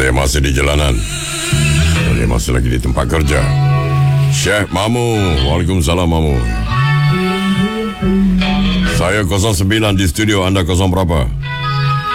Saya masih di jalanan. Saya masih lagi di tempat kerja. Syekh Mamu. Waalaikumsalam Mamu. Saya 09 di studio, anda 0 berapa?